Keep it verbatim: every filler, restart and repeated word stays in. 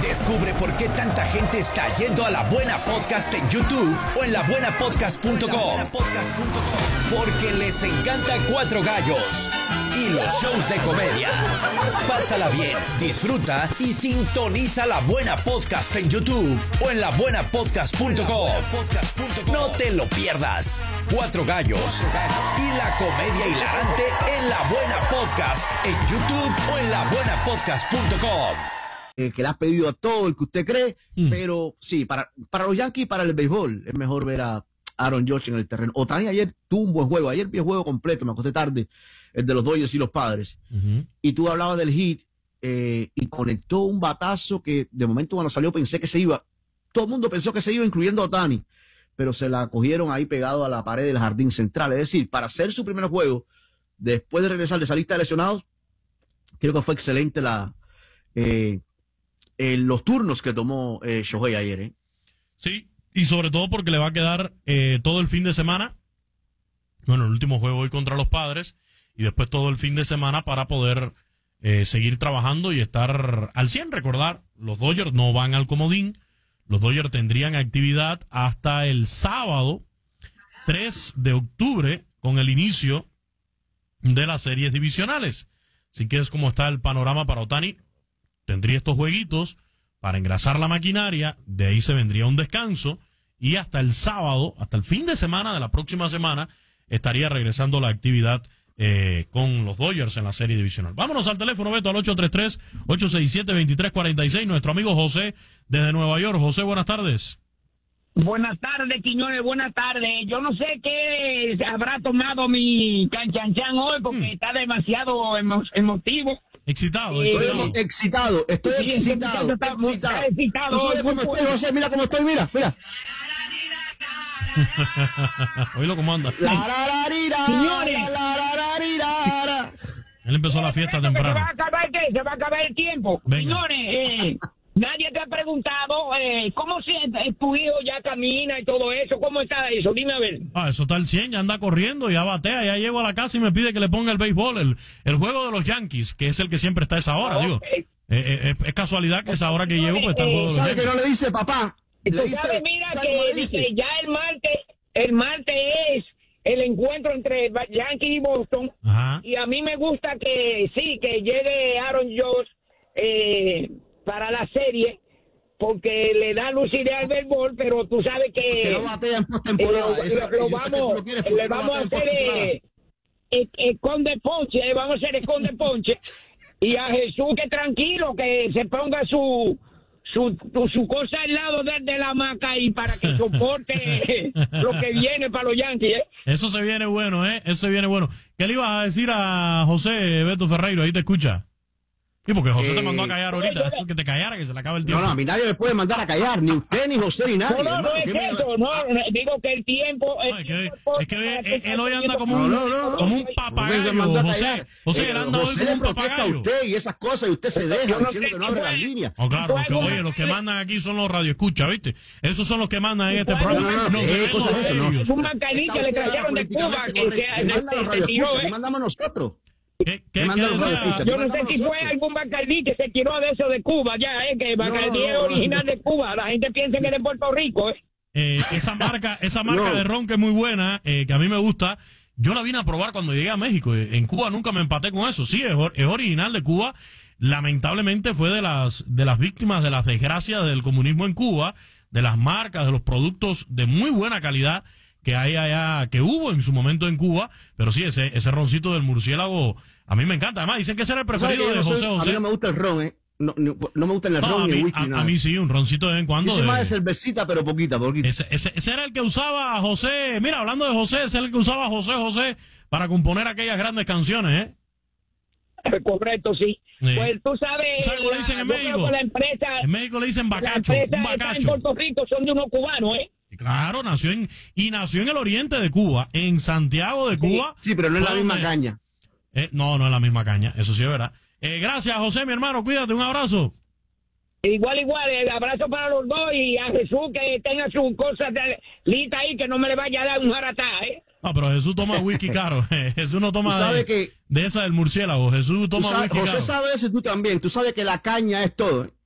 Descubre por qué tanta gente está yendo a La Buena Podcast en YouTube o en la buena podcast punto com. Porque les encanta Cuatro Gallos y los shows de comedia. Pásala bien, disfruta y sintoniza La Buena Podcast en YouTube o en la buena podcast punto com. No te lo pierdas. Cuatro Gallos y la comedia hilarante en La Buena Podcast en YouTube o en la buena podcast punto com. Eh, que le has pedido a todo el que usted cree, mm. pero sí, para, para los Yankees y para el béisbol es mejor ver a Aaron Judge en el terreno. Ohtani ayer tuvo un buen juego, ayer vi el juego completo, me acosté tarde, el de los Dodgers y los Padres, uh-huh. y tú hablabas del hit, eh, y conectó un batazo que de momento cuando salió pensé que se iba, todo el mundo pensó que se iba, incluyendo a Ohtani, pero se la cogieron ahí pegado a la pared del jardín central, es decir, para hacer su primer juego, después de regresar de esa lista de lesionados, creo que fue excelente la... Eh, Eh, los turnos que tomó eh, Shohei ayer, ¿eh? Sí, y sobre todo porque le va a quedar eh, todo el fin de semana, bueno, el último juego hoy contra los Padres, y después todo el fin de semana para poder eh, seguir trabajando y estar al cien. Recordar, los Dodgers no van al comodín, los Dodgers tendrían actividad hasta el sábado tres de octubre con el inicio de las series divisionales. Así que es como está el panorama para Ohtani. Tendría estos jueguitos para engrasar la maquinaria, de ahí se vendría un descanso, y hasta el sábado, hasta el fin de semana de la próxima semana, estaría regresando la actividad eh, con los Dodgers en la serie divisional. Vámonos al teléfono, Beto, al ocho tres tres, ocho seis siete, dos tres cuatro seis, nuestro amigo José desde Nueva York. José, buenas tardes. Buenas tardes, Quiñones, buenas tardes. Yo no sé qué habrá tomado mi canchanchan hoy, porque mm. está demasiado emo emotivo. Excitado, eh, excitado. Estoy excitado, estoy sí, excitado, está, excitado. Está excitado. ¿Tú sabes cómo estoy, José? Mira cómo estoy, mira, mira. Oílo cómo anda. Señores. Él empezó la fiesta temprano. Se va a acabar, ¿qué? Se va a acabar el tiempo. Venga. Señores, eh, nadie te ha preguntado eh, cómo si tu hijo ya camina y todo eso. ¿Cómo está eso? Dime a ver. Ah, eso está al cien, ya anda corriendo, ya batea, ya llego a la casa y me pide que le ponga el béisbol, el, el juego de los Yankees, que es el que siempre está a esa hora, okay. digo. Eh, eh, es casualidad que esa hora que llego pues está el juego de los ¿sabe Yankees. que no le dice papá? Le dice, sabes, mira que dice, ya el martes, el martes es el encuentro entre Yankees y Boston. Ajá. Y a mí me gusta que sí, que llegue Aaron Judge eh, para la serie, porque le da lucidez al béisbol, pero tú sabes que... Que no batea en postemporada. Eh, lo, lo vamos, le vamos a hacer eh, eh, esconde ponche, eh, vamos a hacer esconde ponche. Y a Jesús que tranquilo, que se ponga su... Su, su cosa al lado de, de la hamaca y para que soporte lo que viene para los Yankees, ¿eh? Eso se viene bueno, ¿eh? Eso se viene bueno. ¿Qué le ibas a decir a José Beto Ferreiro? Ahí te escucha. Sí, porque José eh, te mandó a callar ahorita, que te callara, que se le acaba el tiempo. No, no, a mí nadie me puede mandar a callar, ni usted, ni José, ni nadie. No, no, hermano, no es eso, no, digo que el tiempo... El no, es que, tiempo es que él, él hoy anda como un, no, no, no, como un papagayo, José. José, eh, él anda José hoy como un le protesta papagayo. a usted y esas cosas, y usted se deja no diciendo que no abre las líneas. Oh, claro, porque, oye, los que mandan aquí son los radioescuchas, ¿viste? Esos son los que mandan en este programa. No, no, no, ¿qué cosa es eso? No. Un macaní que le trajeron de Cuba, que se tiró, ¿qué mandamos nosotros? ¿Qué, qué, ¿Qué qué sea, yo no sé si fue algún Bacardí que se tiró de eso de Cuba, ya, eh, que Bacardí no, no, es original no. de Cuba. La gente piensa que es de Puerto Rico, eh. eh esa marca, esa marca no. de ron que es muy buena, eh, que a mí me gusta. Yo la vine a probar cuando llegué a México. En Cuba nunca me empaté con eso. Sí, es, es original de Cuba. Lamentablemente fue de las de las víctimas de las desgracias del comunismo en Cuba, de las marcas, de los productos de muy buena calidad que hay allá, que hubo en su momento en Cuba, pero sí, ese, ese roncito del murciélago, a mí me encanta. Además, dicen que ese era el preferido de José José. A mí no me gusta el ron, ¿eh? No, no, no me gusta el no, ron a ni mí, el whisky, a, nada. A mí sí, un roncito de vez en cuando. Dice de... más de cervecita, pero poquita, poquita. Ese, ese, ese era el que usaba José, mira, hablando de José, ese era el que usaba José José para componer aquellas grandes canciones, ¿eh? Correcto, sí. sí. Pues tú sabes... ¿Tú sabes cómo le dicen en México? La empresa, en México le dicen bacacho, la un bacacho. En Puerto Rico son de unos cubanos, ¿eh? Claro, nació en, y nació en el oriente de Cuba, en Santiago de Cuba. Sí, pero no es la misma donde, caña. Eh, no, no es la misma caña, eso sí es verdad. Eh, gracias, José, mi hermano, cuídate, un abrazo. Igual, igual, el abrazo para los dos y a Jesús que tenga sus cosas de lista ahí, que no me le vaya a dar un jaratá, ¿eh? No, pero Jesús toma whisky caro. Jesús no toma de, que, de esa del murciélago. Jesús toma sabes, whisky José caro. sabe eso y tú también. Tú sabes que la caña es todo, ¿eh?